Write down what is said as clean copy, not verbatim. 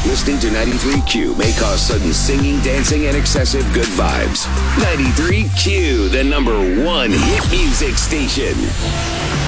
Listening to 93Q may cause sudden singing, dancing, and excessive good vibes. 93Q, the #1 hit music station.